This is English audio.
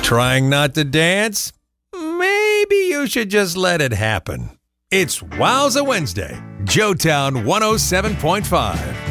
Trying not to dance? Maybe you should just let it happen. It's Wowza Wednesday, Joetown 107.5.